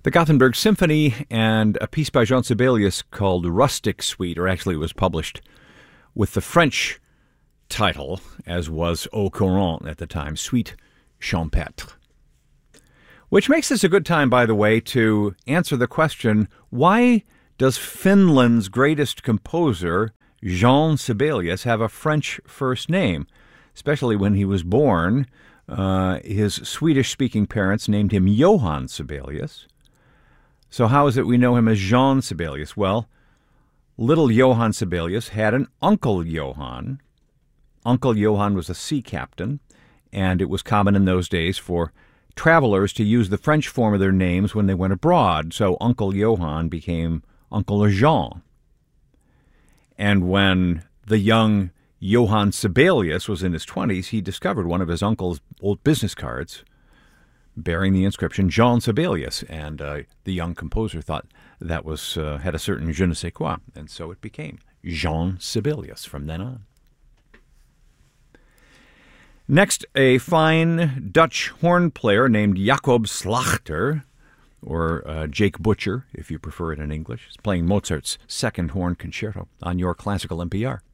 The Gothenburg Symphony and a piece by Jean Sibelius called Rustic Suite, or actually it was published with the French title, as was Au Courant at the time, Suite Champêtre. Which makes this a good time, by the way, to answer the question, why does Finland's greatest composer, Jean Sibelius, have a French first name? Especially when he was born, his Swedish-speaking parents named him Johann Sibelius. So how is it we know him as Jean Sibelius? Well, little Johann Sibelius had an Uncle Johann. Uncle Johann was a sea captain, and it was common in those days for travelers to use the French form of their names when they went abroad. So Uncle Johann became Uncle Jean. And when the young Johann Sibelius was in his 20s, he discovered one of his uncle's old business cards bearing the inscription Jean Sibelius, and the young composer thought that was had a certain je ne sais quoi, and so it became Jean Sibelius from then on. Next, a fine Dutch horn player named Jacob Slachter, or Jake Butcher, if you prefer it in English, is playing Mozart's Second Horn Concerto on your Classical NPR.